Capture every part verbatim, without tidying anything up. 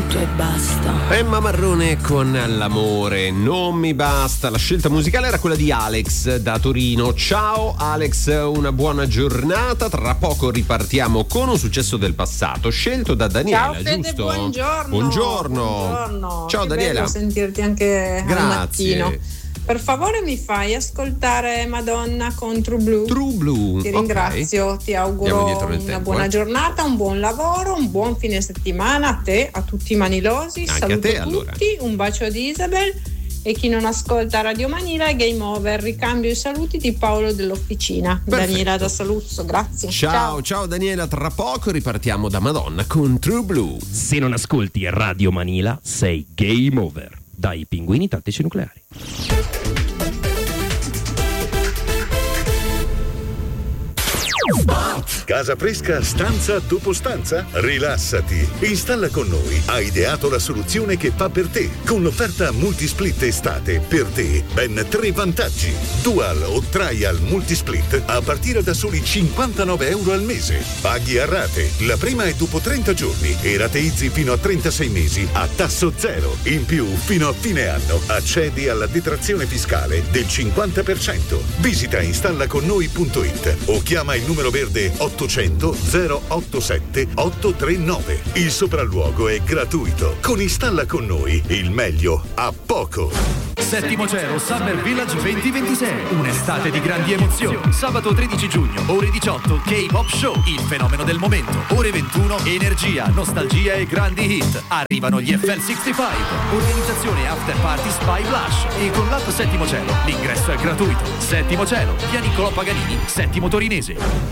tutto e basta. Emma Marrone con L'amore non mi basta. La scelta musicale era quella di Alex da Torino. Ciao Alex, una buona giornata. Tra poco ripartiamo con un successo del passato scelto da Daniela. Ciao Fede, giusto? Buongiorno. Buongiorno. Buongiorno. Ciao che Daniela. Bello sentirti anche Grazie. al mattino. Per favore mi fai ascoltare Madonna con True Blue. True Blue. Ti ringrazio, Okay. ti auguro una tempo, buona eh. giornata, un buon lavoro, un buon fine settimana a te, a tutti i manilosi. Anche Saluto a te, tutti, allora. un bacio ad Isabel e chi non ascolta Radio Manila è Game Over. Ricambio i saluti di Paolo dell'Officina. Perfetto. Daniela da Saluzzo, grazie. Ciao, ciao, ciao Daniela, tra poco ripartiamo da Madonna con True Blue. Se non ascolti Radio Manila, sei Game Over. Dai Pinguini Tattici Nucleari. Casa fresca stanza dopo stanza? Rilassati. Installa con noi. Ha ideato la soluzione che fa per te. Con l'offerta Multisplit estate, per te ben tre vantaggi. Dual o Trial Multisplit a partire da soli cinquantanove euro al mese. Paghi a rate. La prima è dopo trenta giorni e rateizzi fino a trentasei mesi a tasso zero. In più, fino a fine anno, accedi alla detrazione fiscale del cinquanta per cento. Visita installaconnoi punto it o chiama il numero verde ottocento zero otto sette otto tre nove. Il sopralluogo è gratuito. Con Installa con noi il meglio a poco. Settimo Cielo Summer Village duemilaventisei. Un'estate di grandi emozioni. Sabato tredici giugno, ore diciotto, K-Pop Show, il fenomeno del momento. Ore ventuno, energia, nostalgia e grandi hit. Arrivano gli F L sessantacinque. Organizzazione After Party Spy Blush. E con l'app Settimo Cielo l'ingresso è gratuito. Settimo Cielo, via Niccolò Paganini, Settimo Torinese.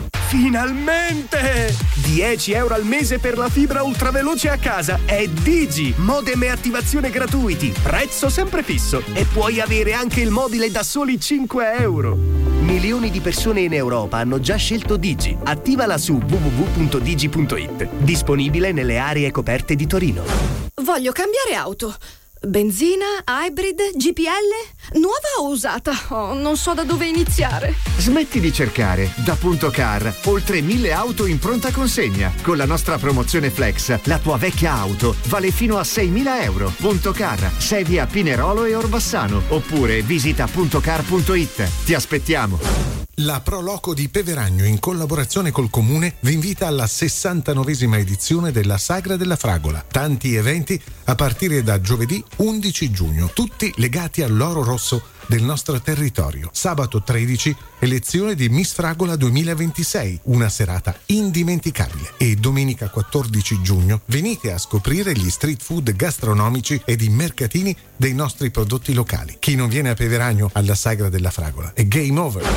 Finalmente! dieci euro al mese per la fibra ultraveloce a casa. È Digi. Modem e attivazione gratuiti. Prezzo sempre fisso. E puoi avere anche il mobile da soli cinque euro. Milioni di persone in Europa hanno già scelto Digi. Attivala su w w w punto digi punto it. Disponibile nelle aree coperte di Torino. Voglio cambiare auto. Benzina, hybrid, G P L? Nuova o usata? Oh, non so da dove iniziare. Smetti di cercare. Da Punto Car, oltre mille auto in pronta consegna. Con la nostra promozione Flex, la tua vecchia auto vale fino a seimila euro. Punto Car, sedi a Pinerolo e Orbassano. Oppure visita puntocar punto it. Ti aspettiamo. La Pro Loco di Peveragno, in collaborazione col Comune, vi invita alla sessantanovesima edizione della Sagra della Fragola. Tanti eventi a partire da giovedì undici giugno, tutti legati all'oro rosso del nostro territorio. Sabato tredici, elezione di Miss Fragola duemilaventisei, una serata indimenticabile. E domenica quattordici giugno venite a scoprire gli street food gastronomici ed i mercatini dei nostri prodotti locali. Chi non viene a Peveragno alla Sagra della Fragola è game over.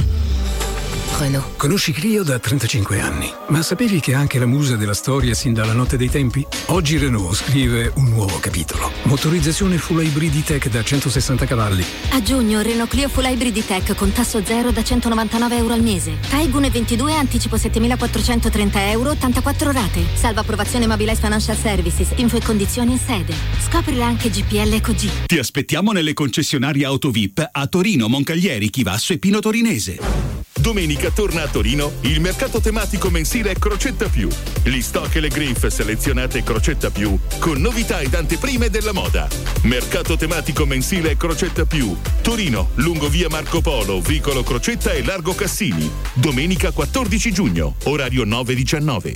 Renault. Conosci Clio da trentacinque anni, ma sapevi che è anche la musa della storia sin dalla notte dei tempi? Oggi Renault scrive un nuovo capitolo. Motorizzazione full hybrid E-Tech da centosessanta cavalli. A giugno Renault Clio full hybrid E-Tech con tasso zero da centonovantanove euro al mese. Taigun E ventidue anticipo settemilaquattrocentotrenta euro, ottantaquattro rate. Salva approvazione Mobilize Financial Services. Info e condizioni in sede. Scoprila anche G P L Ecog. Ti aspettiamo nelle concessionarie Auto V I P a Torino, Moncaglieri, Chivasso e Pino Torinese. Domenica torna a Torino il mercato tematico mensile Crocetta Più. Gli stock e le grinf selezionate Crocetta Più con novità ed anteprime della moda. Mercato tematico mensile Crocetta Più. Torino, lungo via Marco Polo, vicolo Crocetta e largo Cassini. Domenica quattordici giugno, orario nove diciannove.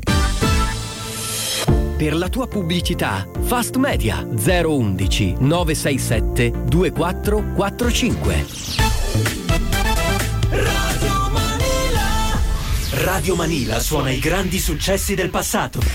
Per la tua pubblicità, Fast Media zero undici nove sei sette due quattro quattro cinque. Radio Manila suona i grandi successi del passato.